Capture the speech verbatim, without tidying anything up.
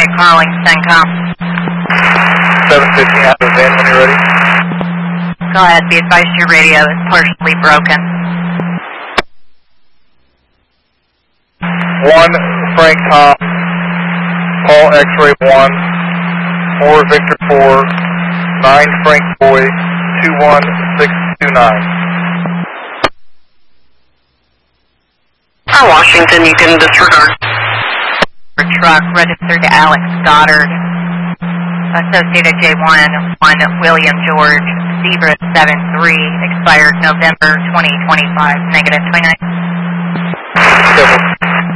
unit calling CENTCOM. seven fifteen out of the van when you're ready. Go ahead, be advised your radio is partially broken. one Frank Tom, Paul X-ray one, four Victor four, nine Frank Boy, two one six two nine. For Washington, you can disregard. Truck registered to Alex Goddard. Associated J one, one William George, Zebra seven three, expired November twenty twenty-five, negative twenty-nine. Seven.